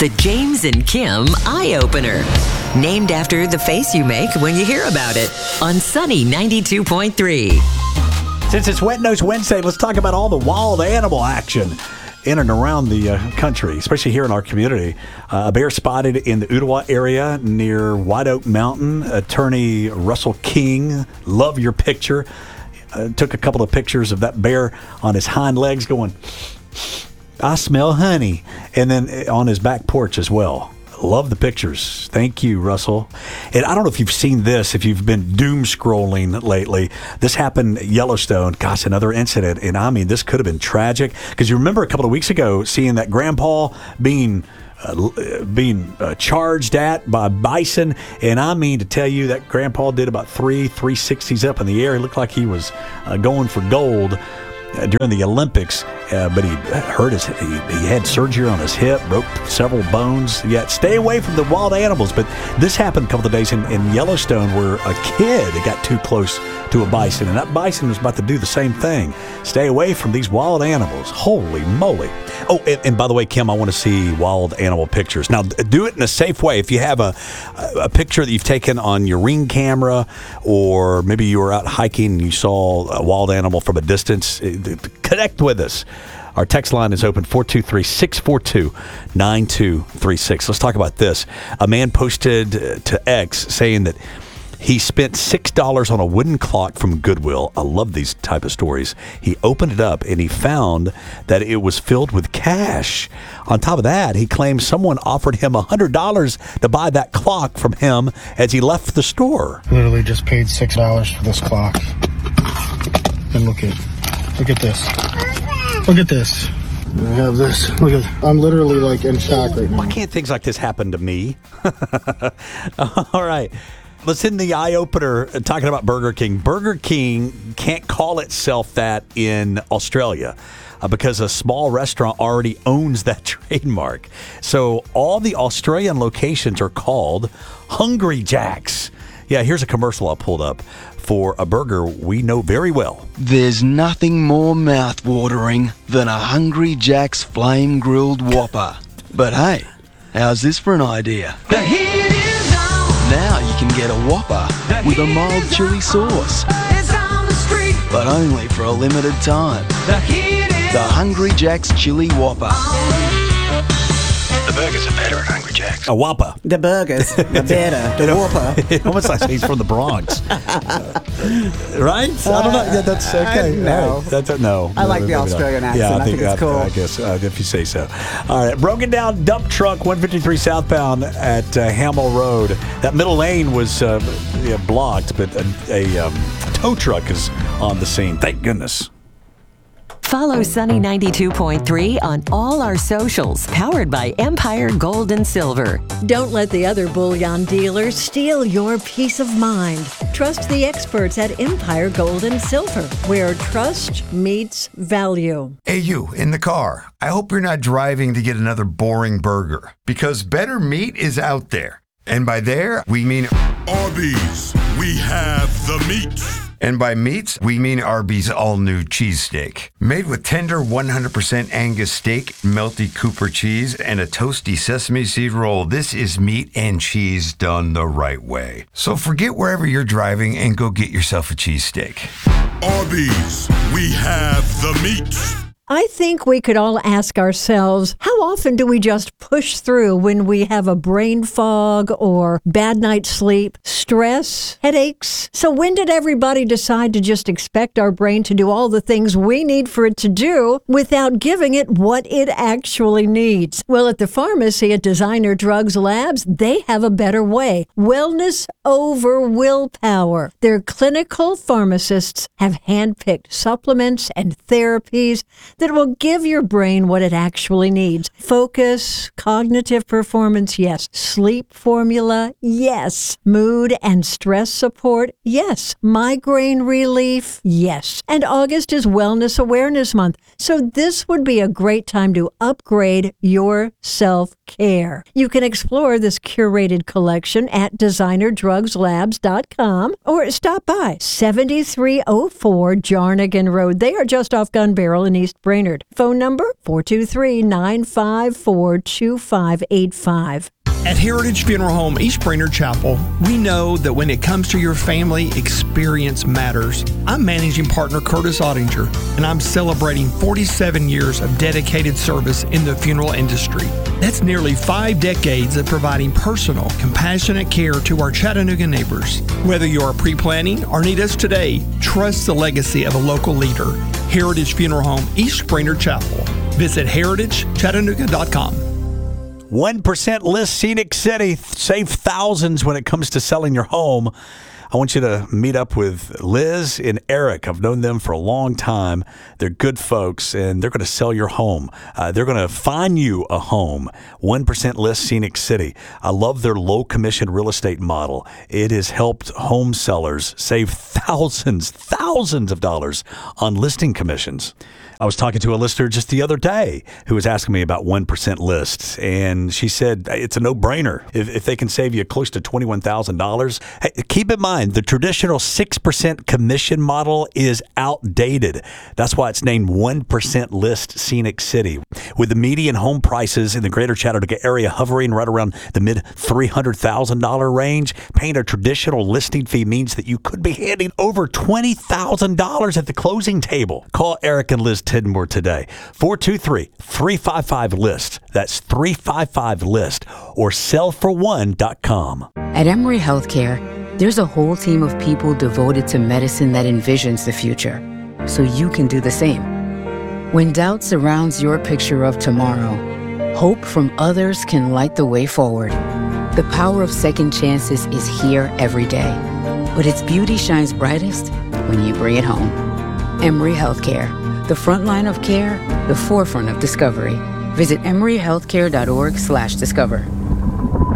The James and Kim Eye Opener. Named after the face you make when you hear about it. On Sunny 92.3. Since it's Wet Nose Wednesday, let's talk about all the wild animal action in and around the country, especially here in our community. A bear spotted in the Ottawa area near White Oak Mountain. Attorney Russell King, love your picture. Took a couple of pictures of that bear on his hind legs going, I smell honey. And then on his back porch as well. Love the pictures. Thank you, Russell. And I don't know if you've seen this, if you've been doom scrolling lately. This happened at Yellowstone. Gosh, another incident. And I mean, this could have been tragic. Because you remember a couple of weeks ago seeing that grandpa being charged at by bison. And I mean to tell you that grandpa did about 360s up in the air. He looked like he was going for gold during the Olympics, but he hurt he had surgery on his hip, broke several bones. Yeah, stay away from the wild animals. But this happened a couple of days in Yellowstone where a kid got too close to a bison, and that bison was about to do the same thing. Stay away from these wild animals. Holy moly. Oh, and by the way, Kim, I want to see wild animal pictures. Now, do it in a safe way. If you have a picture that you've taken on your Ring camera, or maybe you were out hiking and you saw a wild animal from a distance, connect with us. Our text line is open, 423-642-9236. Let's talk about this. A man posted to X saying that he spent $6 on a wooden clock from Goodwill. I love these type of stories. He opened it up and he found that it was filled with cash. On top of that, he claims someone offered him $100 to buy that clock from him as he left the store. Literally just paid $6 for this clock. And look at this. Look at this. I have this. Look at. I'm literally like in shock right now. Why can't things like this happen to me? All right. Let's end the eye opener talking about Burger King. Burger King can't call itself that in Australia because a small restaurant already owns that trademark. So all the Australian locations are called Hungry Jack's. Yeah, here's a commercial I pulled up for a burger we know very well. There's nothing more mouth-watering than a Hungry Jack's flame grilled Whopper. But hey, how's this for an idea? The heat is on. Now you can get a Whopper with a mild chili sauce. It's on the street. But only for a limited time. The heat is the Hungry Jack's Chili Whopper. The burgers are better at Hungry Jack's. A Whopper. The burgers are better. The Whopper. It almost like he's from the Bronx. Right? I don't know. Yeah, that's okay. No. No. I like the Australian accent. Yeah, I think it's cool. I guess, if you say so. All right. Broken down dump truck 153 southbound at Hamill Road. That middle lane was blocked, but a tow truck is on the scene. Thank goodness. Follow Sunny 92.3 on all our socials, powered by Empire Gold and Silver. Don't let the other bullion dealers steal your peace of mind. Trust the experts at Empire Gold and Silver, where trust meets value. Hey, you in the car. I hope you're not driving to get another boring burger, because better meat is out there. And by there, we mean Arby's. We have the meat. And by meats, we mean Arby's all-new cheesesteak. Made with tender 100% Angus steak, melty Cooper cheese, and a toasty sesame seed roll, this is meat and cheese done the right way. So forget wherever you're driving and go get yourself a cheesesteak. Arby's, we have the meat. I think we could all ask ourselves, how often do we just push through when we have a brain fog or bad night's sleep, stress, headaches? So when did everybody decide to just expect our brain to do all the things we need for it to do without giving it what it actually needs? Well, at the pharmacy at Designer Drugs Labs, they have a better way. Wellness over willpower. Their clinical pharmacists have handpicked supplements and therapies that will give your brain what it actually needs. Focus, cognitive performance, yes. Sleep formula, yes. Mood and stress support, yes. Migraine relief, yes. And August is Wellness Awareness Month, so this would be a great time to upgrade your self-care. You can explore this curated collection at designerdrugslabs.com or stop by 7304 Jarnigan Road. They are just off Gun Barrel in East Bridge. Brainerd. Phone number 423-954-2585. At Heritage Funeral Home, East Brainerd Chapel, we know that when it comes to your family, experience matters. I'm managing partner Curtis Ottinger, and I'm celebrating 47 years of dedicated service in the funeral industry. That's nearly 5 decades of providing personal, compassionate care to our Chattanooga neighbors. Whether you're pre-planning or need us today, trust the legacy of a local leader. Heritage Funeral Home, East Brainerd Chapel. Visit heritagechattanooga.com. 1% List Scenic City. Save thousands when it comes to selling your home. I want you to meet up with Liz and Eric. I've known them for a long time. They're good folks, and they're going to sell your home. They're going to find you a home. 1% List Scenic City. I love their low-commission real estate model. It has helped home sellers save thousands of dollars on listing commissions. I was talking to a listener just the other day who was asking me about 1% lists, and she said it's a no-brainer. If they can save you close to $21,000, hey, keep in mind the traditional 6% commission model is outdated. That's why it's named 1% List Scenic City. With the median home prices in the greater Chattanooga area hovering right around the mid-$300,000 range, paying a traditional listing fee means that you could be handing over $20,000 at the closing table. Call Eric and Liz Tidmore today. 423-355-LIST. That's 355-LIST or sellfor1.com. At Emory Healthcare, there's a whole team of people devoted to medicine that envisions the future, so you can do the same. When doubt surrounds your picture of tomorrow, hope from others can light the way forward. The power of second chances is here every day, but its beauty shines brightest when you bring it home. Emory Healthcare. The front line of care, the forefront of discovery. Visit emoryhealthcare.org/discover.